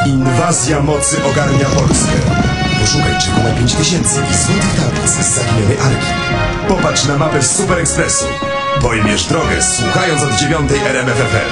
Inwazja mocy ogarnia Polskę. Poszukaj czeku na 5000 i złotych tablic z zaginionej arki. Popatrz na mapę z Super Expressu. Pojmiesz drogę słuchając od 9 RMF FM.